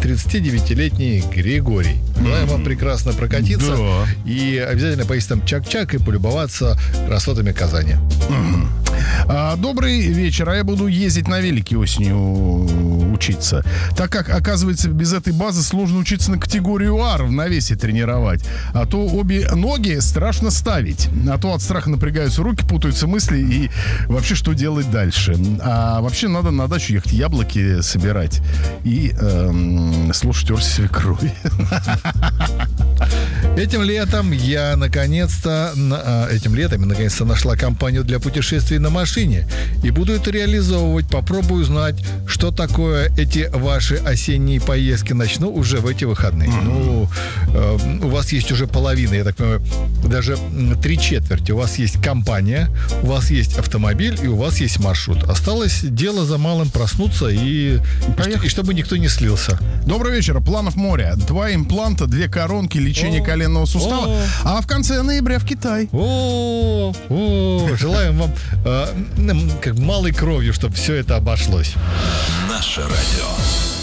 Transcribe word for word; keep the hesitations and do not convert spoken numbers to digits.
тридцатидевятилетний Григорий. Желаем вам прекрасно прокатиться. Да. И обязательно поесть там чак-чак и полюбоваться красотами Казани. Мгм. А, добрый вечер. А я буду ездить на велике осенью учиться. Так как, оказывается, без этой базы сложно учиться на категорию ар в навесе тренировать. А то обе ноги страшно ставить. А то от страха напрягаются руки, путаются мысли и вообще что делать дальше. А вообще надо на дачу ехать яблоки собирать и эм, слушать Орси свекрови. Этим летом я наконец-то на- этим летом я наконец-то нашла компанию для путешествий на машине и буду это реализовывать. Попробую узнать, что такое эти ваши осенние поездки. Начну уже в эти выходные. Mm-hmm. Ну, э, у вас есть уже половина, я так понимаю, даже м, три четверти. У вас есть компания, у вас есть автомобиль и у вас есть маршрут. Осталось дело за малым — проснуться и, и, и чтобы никто не слился. Добрый вечер. Планов море. Два импланта, две коронки, лечение О, коленного сустава. о. А в конце ноября в Китай. О, о, желаем вам э, м, как малой кровью, чтобы все это обошлось. Наше радио.